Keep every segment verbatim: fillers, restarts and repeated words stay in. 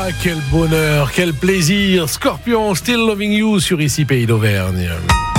Ah, quel bonheur, quel plaisir. Scorpion, Still Loving You sur Ici Pays d'Auvergne.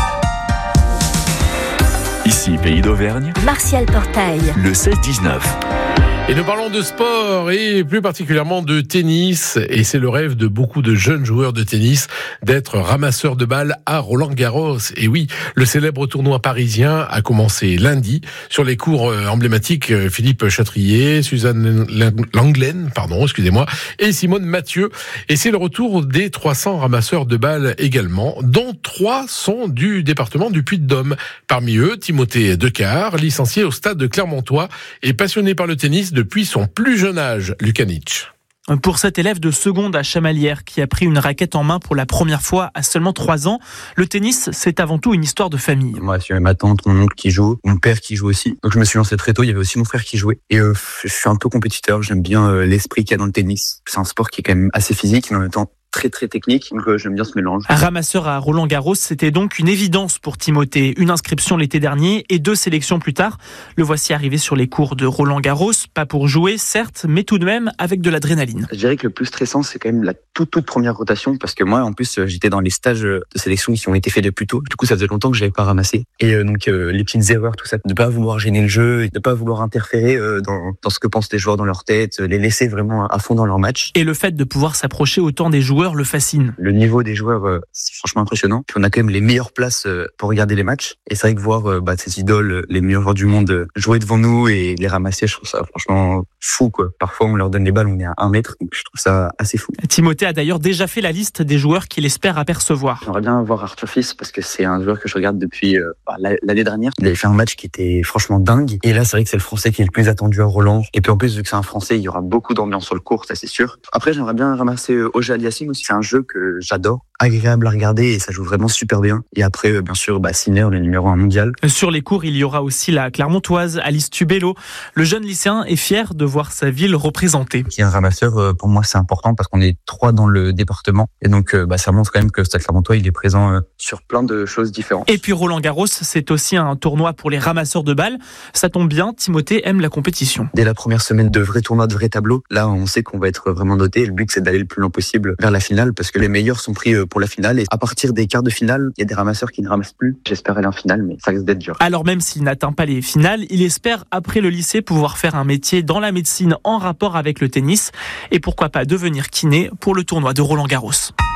Ici Pays d'Auvergne, Martial Portail, le seize dix-neuf. Et nous parlons de sport et plus particulièrement de tennis. Et c'est le rêve de beaucoup de jeunes joueurs de tennis d'être ramasseurs de balles à Roland-Garros. Et oui, le célèbre tournoi parisien a commencé lundi sur les cours emblématiques Philippe Chatrier, Suzanne Langlaine, pardon, excusez-moi, et Simone Mathieu. Et c'est le retour des trois cents ramasseurs de balles également, dont trois sont du département du Puy-de-Dôme. Parmi eux, Timothée Decart, licencié au stade de Clermontois et passionné par le tennis depuis son plus jeune âge, Lukanich. Pour cet élève de seconde à Chamalières qui a pris une raquette en main pour la première fois à seulement trois ans, le tennis, c'est avant tout une histoire de famille. Moi, c'est ma tante, mon oncle qui joue, mon père qui joue aussi. Donc je me suis lancé très tôt, il y avait aussi mon frère qui jouait. Et euh, je suis un peu compétiteur, j'aime bien euh, l'esprit qu'il y a dans le tennis. C'est un sport qui est quand même assez physique, mais en même temps très très technique, donc euh, j'aime bien ce mélange. Un ramasseur à Roland-Garros, c'était donc une évidence pour Timothée. Une inscription l'été dernier et deux sélections plus tard. Le voici arrivé sur les cours de Roland-Garros, pas pour jouer certes, mais tout de même avec de l'adrénaline. Je dirais que le plus stressant, c'est quand même la toute toute première rotation, parce que moi en plus j'étais dans les stages de sélection qui ont été faits depuis tôt. Du coup ça faisait longtemps que je l'avais pas ramassé. Et euh, donc euh, les petites erreurs, tout ça, de pas vouloir gêner le jeu, et de pas vouloir interférer euh, dans, dans ce que pensent les joueurs dans leur tête, les laisser vraiment à fond dans leur match. Et le fait de pouvoir s'approcher autant des joueurs le fascine. Le niveau des joueurs, euh, c'est franchement impressionnant. Puis on a quand même les meilleures places euh, pour regarder les matchs. Et c'est vrai que voir euh, bah, ces idoles, les meilleurs joueurs du monde euh, jouer devant nous et les ramasser, je trouve ça franchement fou, quoi. Parfois on leur donne les balles, on est à un mètre, donc je trouve ça assez fou. Timothée a d'ailleurs déjà fait la liste des joueurs qu'il espère apercevoir. J'aimerais bien voir Arthur Fils parce que c'est un joueur que je regarde depuis euh, bah, l'année dernière. Il avait fait un match qui était franchement dingue. Et là, c'est vrai que c'est le Français qui est le plus attendu à Roland. Et puis en plus, vu que c'est un Français, il y aura beaucoup d'ambiance sur le court, ça c'est sûr. Après, j'aimerais bien ramasser euh, Auger Aliassime aussi. C'est un jeu que j'adore, agréable à regarder et ça joue vraiment super bien. Et après, euh, bien sûr, bah, Sinner, le numéro un mondial. Sur les cours, il y aura aussi la Clermontoise, Alice Tubello. Le jeune lycéen est fier de voir sa ville représentée. Qui est un ramasseur, euh, pour moi, c'est important parce qu'on est trois dans le département. Et donc, euh, bah, ça montre quand même que Stade Clermontois, il est présent euh, sur plein de choses différentes. Et puis Roland-Garros, c'est aussi un tournoi pour les ramasseurs de balles. Ça tombe bien, Timothée aime la compétition. Dès la première semaine de vrai tournoi, de vrai tableau, là, on sait qu'on va être vraiment noté. Le but, c'est d'aller le plus loin possible vers la finale parce que les meilleurs sont pris pour la finale. Et à partir des quarts de finale, il y a des ramasseurs qui ne ramassent plus. J'espère aller en finale, mais ça risque d'être dur. Alors même s'il n'atteint pas les finales, il espère, après le lycée, pouvoir faire un métier dans la médecine en rapport avec le tennis. Et pourquoi pas devenir kiné pour le tournoi de Roland-Garros.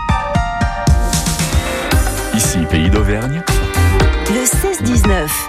Ici Pays d'Auvergne, le seize dix-neuf.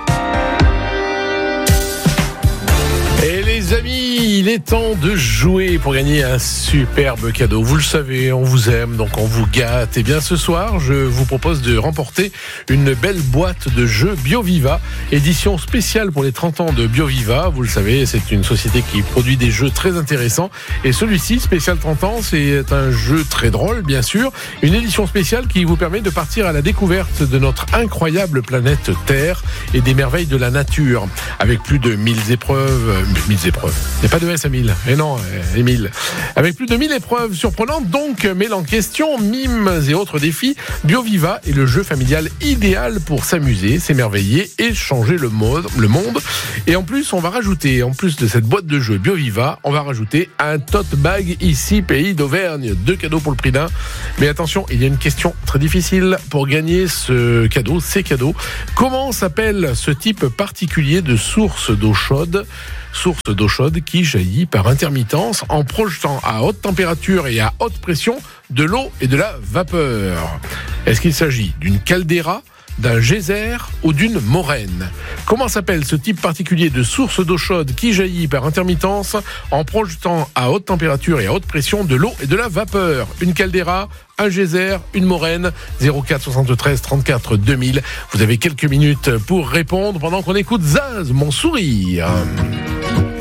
Et les amis, il est temps de jouer pour gagner un superbe cadeau. Vous le savez, on vous aime, donc on vous gâte. Et bien ce soir, je vous propose de remporter une belle boîte de jeux BioViva, édition spéciale pour les trente ans de BioViva. Vous le savez, c'est une société qui produit des jeux très intéressants. Et celui-ci, spécial trente ans, c'est un jeu très drôle, bien sûr. Une édition spéciale qui vous permet de partir à la découverte de notre incroyable planète Terre et des merveilles de la nature. Avec plus de mille épreuves... mille épreuves. Il n'y a pas de S à mille. Mais non, les mille. Avec plus de mille épreuves surprenantes, donc mêlant questions, mimes et autres défis, BioViva est le jeu familial idéal pour s'amuser, s'émerveiller et changer le, mode, le monde. Et en plus, on va rajouter, en plus de cette boîte de jeux BioViva, on va rajouter un tote bag ici, Pays d'Auvergne. Deux cadeaux pour le prix d'un. Mais attention, il y a une question très difficile pour gagner ce cadeau, ces cadeaux. Comment s'appelle ce type particulier de source d'eau chaude ? Source d'eau chaude qui jaillit par intermittence en projetant à haute température et à haute pression de l'eau et de la vapeur. Est-ce qu'il s'agit d'une caldeira, d'un geyser ou d'une moraine? Comment s'appelle ce type particulier de source d'eau chaude qui jaillit par intermittence en projetant à haute température et à haute pression de l'eau et de la vapeur? Une caldeira, un geyser, une moraine. Zéro quatre soixante-treize trente-quatre deux mille. Vous avez quelques minutes pour répondre pendant qu'on écoute Zaz, mon sourire.